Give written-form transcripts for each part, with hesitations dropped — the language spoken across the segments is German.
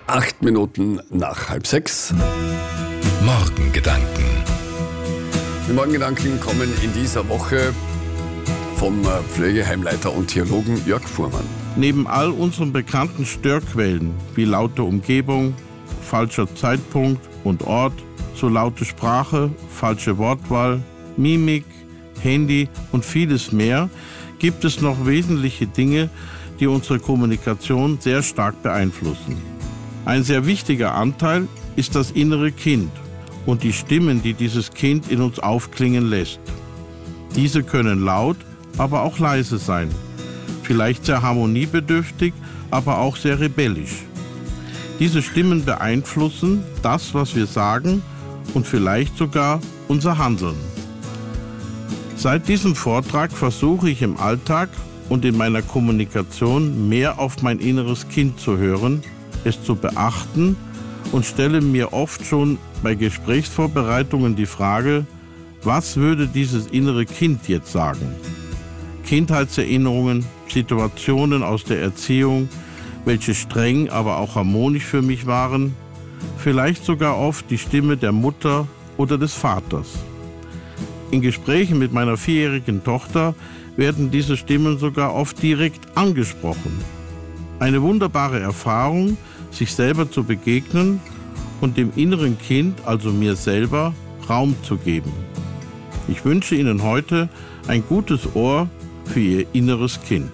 8 Minuten nach 5:30. Morgengedanken. Die Morgengedanken kommen in dieser Woche vom Pflegeheimleiter und Theologen Jörg Fuhrmann. Neben all unseren bekannten Störquellen wie laute Umgebung, falscher Zeitpunkt und Ort, so laute Sprache, falsche Wortwahl, Mimik, Handy und vieles mehr, gibt es noch wesentliche Dinge, die unsere Kommunikation sehr stark beeinflussen. Ein sehr wichtiger Anteil ist das innere Kind und die Stimmen, die dieses Kind in uns aufklingen lässt. Diese können laut, aber auch leise sein, vielleicht sehr harmoniebedürftig, aber auch sehr rebellisch. Diese Stimmen beeinflussen das, was wir sagen und vielleicht sogar unser Handeln. Seit diesem Vortrag versuche ich im Alltag und in meiner Kommunikation mehr auf mein inneres Kind zu hören, es zu beachten und stelle mir oft schon bei Gesprächsvorbereitungen die Frage, was würde dieses innere Kind jetzt sagen? Kindheitserinnerungen, Situationen aus der Erziehung, welche streng, aber auch harmonisch für mich waren, vielleicht sogar oft die Stimme der Mutter oder des Vaters. In Gesprächen mit meiner 4-jährigen Tochter werden diese Stimmen sogar oft direkt angesprochen. Eine wunderbare Erfahrung, sich selber zu begegnen und dem inneren Kind, also mir selber, Raum zu geben. Ich wünsche Ihnen heute ein gutes Ohr für Ihr inneres Kind.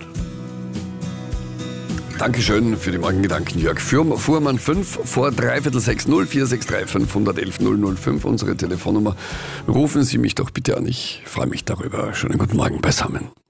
Dankeschön für die Morgengedanken, Jörg Fuhrmann. 5 vor 6:45 0463 511 005, unsere Telefonnummer. Rufen Sie mich doch bitte an, ich freue mich darüber. Schönen guten Morgen beisammen.